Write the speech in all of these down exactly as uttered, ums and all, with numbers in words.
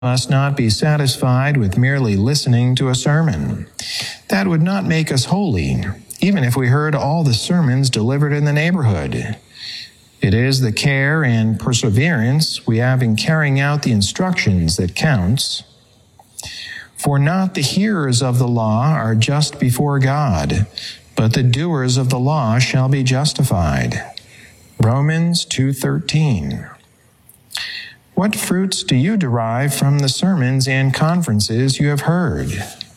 must not be satisfied with merely listening to a sermon. That would not make us holy, even if we heard all the sermons delivered in the neighborhood. It is the care and perseverance we have in carrying out the instructions that counts. For not the hearers of the law are just before God, but the doers of the law shall be justified. Romans two thirteen. What fruits do you derive from the sermons and conferences you have heard?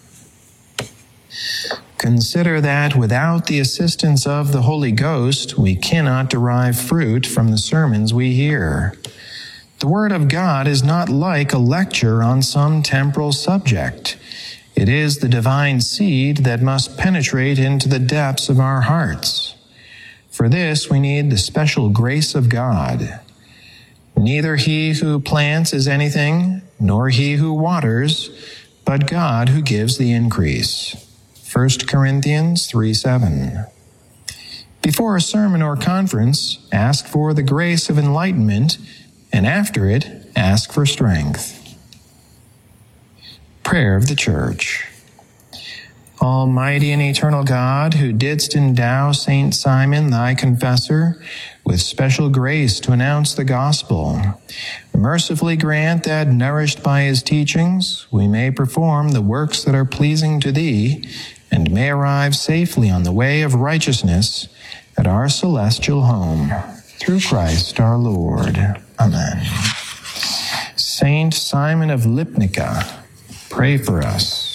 Consider that without the assistance of the Holy Ghost, we cannot derive fruit from the sermons we hear. The Word of God is not like a lecture on some temporal subject. It is the divine seed that must penetrate into the depths of our hearts. For this, we need the special grace of God. Neither he who plants is anything, nor he who waters, but God who gives the increase. First Corinthians three seven. Before a sermon or conference, ask for the grace of enlightenment, and after it, ask for strength. Prayer of the Church. Almighty and eternal God, who didst endow Saint Simon, thy confessor, with special grace to announce the gospel, mercifully grant that, nourished by his teachings, we may perform the works that are pleasing to thee, and may arrive safely on the way of righteousness at our celestial home. Through Christ our Lord. Amen. Saint Simon of Lipnica, pray for us.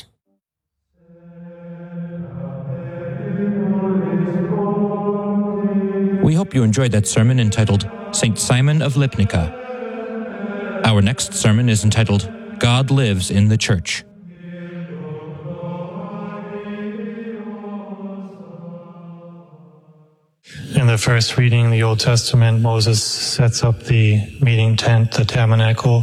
We hope you enjoyed that sermon entitled Saint Simon of Lipnica. Our next sermon is entitled God Lives in the Church. In the first reading in the Old Testament, Moses sets up the meeting tent, the tabernacle,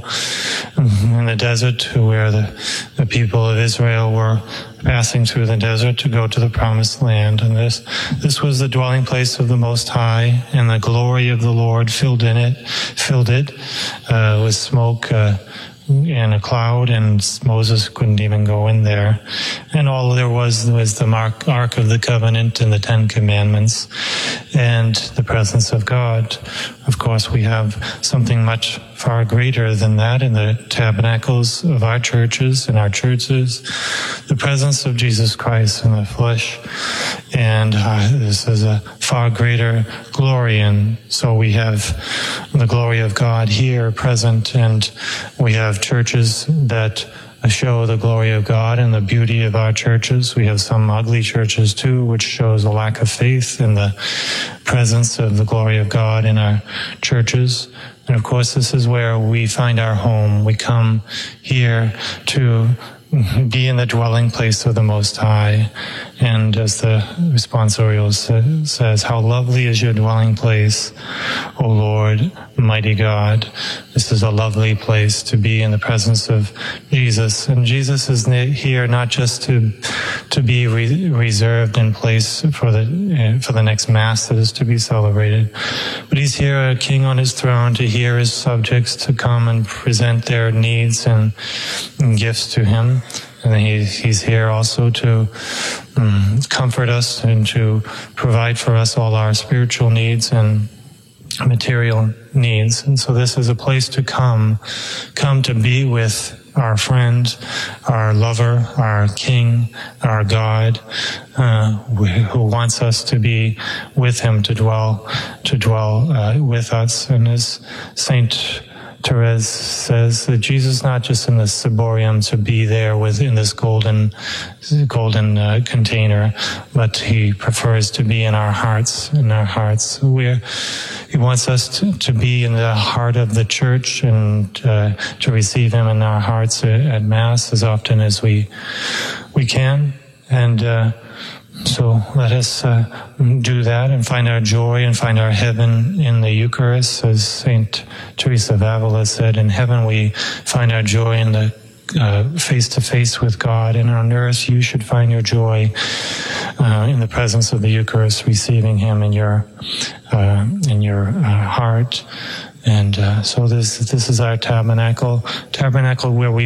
in the desert where the, the people of Israel were passing through the desert to go to the promised land. And this, this was the dwelling place of the Most High, and the glory of the Lord filled in it, filled it uh, with smoke, uh, in a cloud, and Moses couldn't even go in there. And all there was was the mark, Ark of the Covenant and the Ten Commandments and the presence of God. Of course, we have something much far greater than that in the tabernacles of our churches and our churches, the presence of Jesus Christ in the flesh. And uh, this is a far greater glory. And so we have the glory of God here present, and we have churches that show the glory of God and the beauty of our churches. We have some ugly churches too, which shows a lack of faith in the presence of the glory of God in our churches. And of course, this is where we find our home. We come here to be in the dwelling place of the Most High. And as the responsorial says, how lovely is your dwelling place, O Lord, mighty God. This is a lovely place to be in the presence of Jesus. And Jesus is here not just to to be re- reserved in place for the for the next Mass that is to be celebrated, but he's here, a king on his throne, to hear his subjects to come and present their needs and, and gifts to him. And he, he's here also to um, comfort us and to provide for us all our spiritual needs and material needs. And so this is a place to come, come to be with our friend, our lover, our King, our God, uh, who wants us to be with him, to dwell, to dwell uh, with us. And as Saint Therese says, that Jesus is not just in the ciborium to be there within this golden, golden uh, container, but he prefers to be in our hearts, in our hearts. We're, he wants us to, to be in the heart of the church and uh, to receive him in our hearts at, at Mass as often as we we can. And uh, so let us uh, do that and find our joy and find our heaven in the Eucharist. As Saint Teresa of Avila said, in heaven we find our joy in the uh, face-to-face with God. And on earth you should find your joy uh, in the presence of the Eucharist, receiving him in your, uh, in your uh, heart. And uh, so this this is our tabernacle, tabernacle where we